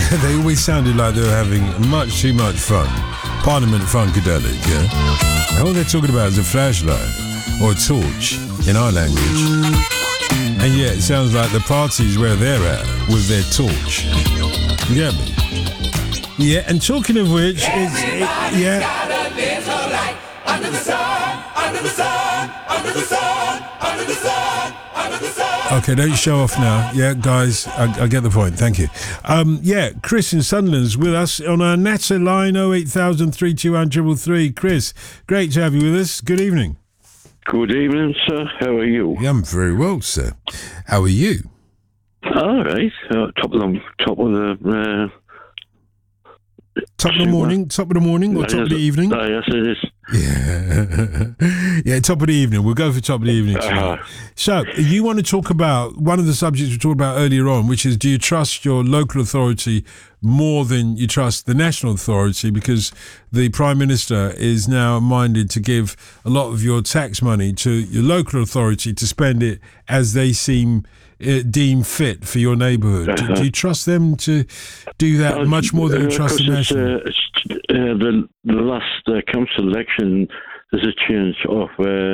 They always sounded like they were having much too much fun. Parliament Funkadelic, yeah? And all they're talking about is a flashlight or a torch in our language. And yeah, it sounds like the party's where they're at with their torch. You get me? Yeah, and talking of which, Okay, don't show off now. Yeah, guys, I get the point. Thank you. Chris in Sunderland's with us on our Natter line 08000 321 Chris, great to have you with us. Good evening. Good evening, sir. How are you? Yeah, I'm very well, sir. How are you? All right. Top of the morning, or top of the evening? Yes, it is. Yeah, top of the evening. We'll go for top of the evening tonight. So, you want to talk about one of the subjects we talked about earlier on, which is, do you trust your local authority more than you trust the national authority? Because the Prime Minister is now minded to give a lot of your tax money to your local authority to spend it as they deem fit for your neighbourhood. Do you trust them to do that much more than you trust the national? The last council election, there's a change of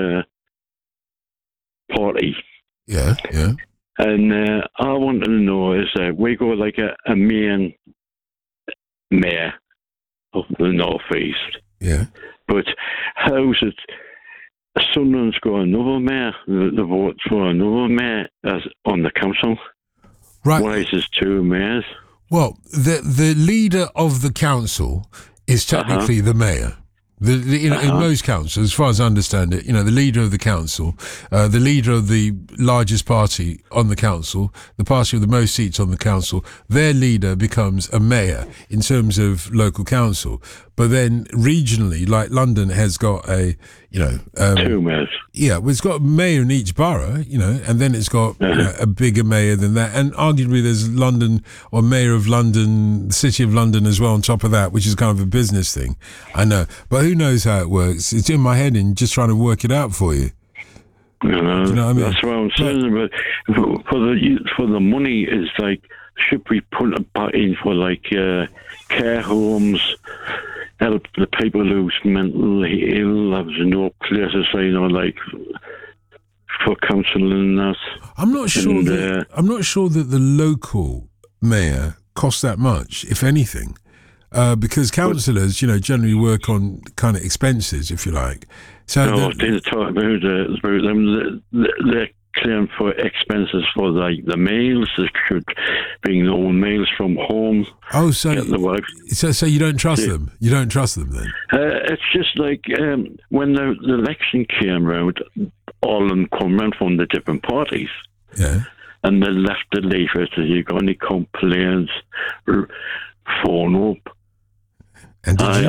party. Yeah. And I want to know is we got like a main mayor of the northeast. Yeah. But how's it? Sunderland's got another mayor. The vote for another mayor as on the council. Right. Why is there two mayors? Well, the leader of the council is technically the mayor. In most councils, as far as I understand it, the leader of the council, the leader of the largest party on the council, the party with the most seats on the council, their leader becomes a mayor in terms of local council. But then regionally, like London has got two mayors. Yeah, well, it's got a mayor in each borough, and then it's got a bigger mayor than that. And arguably there's London or mayor of London, the city of London as well on top of that, which is kind of a business thing. I know. But who knows how it works? It's in my head and just trying to work it out for you. Do you know what I mean? That's what I'm saying. But for the money, is like, should we put it back in for like care homes, help the people who's mentally ill, have no places, like for counselling and that. I'm not sure that the local mayor costs that much, if anything. Because councillors, generally work on kind of expenses, if you like. So they talk about them. They claim for expenses for like the meals. They should bring their own meals from home. Oh, so you don't trust them? You don't trust them then? It's just like when the election came around, all of them come around from the different parties. Yeah. And they left the leaflet that you got any complaints, phone up. And rang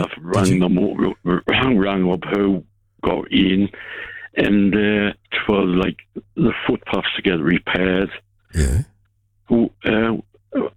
up who got in, and for like the footpaths to get repaired. Yeah.